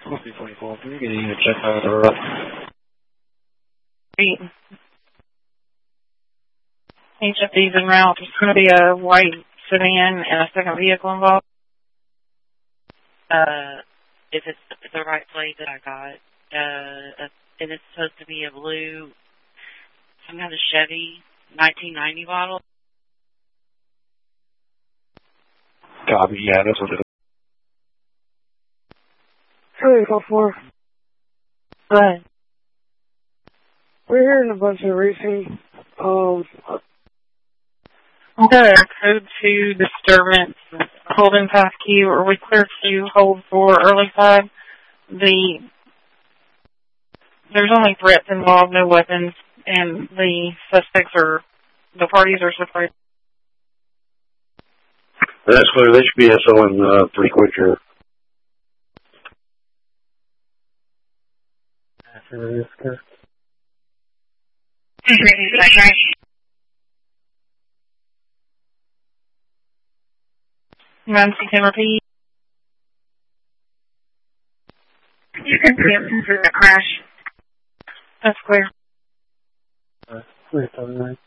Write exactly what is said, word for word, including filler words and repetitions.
Must be twenty-four. Can you get in to check out the rough? Each of these en route, there's going to be a white sedan and a second vehicle involved. Uh, if it's the right plate that I got, uh, and it's supposed to be a blue, some kind of Chevy nineteen ninety model. Copy, yeah, that's what it is. Hey, call four. Go ahead. We're hearing a bunch of racing. Um, Okay, code two disturbance, holding pass key, or we clear to hold for early side. The, there's only threats involved, no weapons, and the suspects are, the parties are separated. That's clear. They should be SOing uh, pretty quick here. Madam, you can repeat. You can see it through the crash. That's clear. Uh, three seven nine.